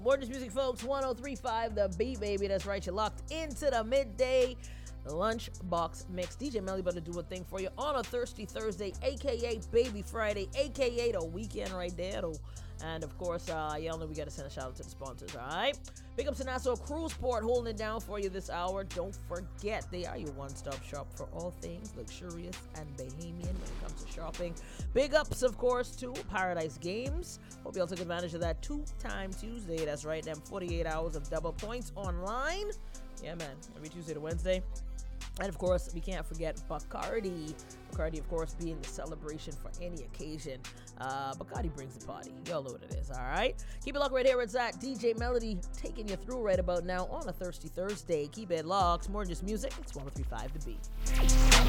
Gorgeous music, folks. 103.5 The Beat, baby. That's right. You're locked into the midday lunchbox mix. DJ Melly about to do a thing for you on a Thirsty Thursday, aka Baby Friday, aka the weekend right there. And of course, y'all know we got to send a shout out to the sponsors, all right? Big up to Nassau Cruise Port holding it down for you this hour. Don't forget, they are your one-stop shop for all things luxurious and bohemian when it comes to shopping. Big ups, of course, to Paradise Games. Hope y'all took advantage of that two-time Tuesday. That's right, them 48 hours of double points online. Yeah, man, every Tuesday to Wednesday. And of course, we can't forget Bacardi. Bacardi, of course, being the celebration for any occasion. Bacardi brings the party. Y'all know what it is, all right? Keep it locked right here. It's at DJ Melody taking you through right about now on a Thirsty Thursday. Keep it locked. More than just music. It's 103.5 The Beat.